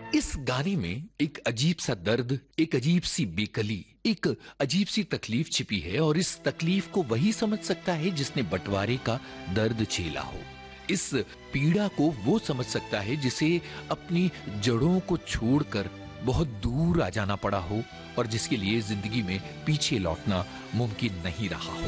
इस गाने में एक अजीब सा दर्द, एक अजीब सी बेकली, एक अजीब सी तकलीफ छिपी है और इस तकलीफ को वही समझ सकता है जिसने बंटवारे का दर्द झेला हो। इस पीड़ा को वो समझ सकता है जिसे अपनी जड़ों को छोड़कर बहुत दूर आ जाना पड़ा हो और जिसके लिए जिंदगी में पीछे लौटना मुमकिन नहीं रहा हो।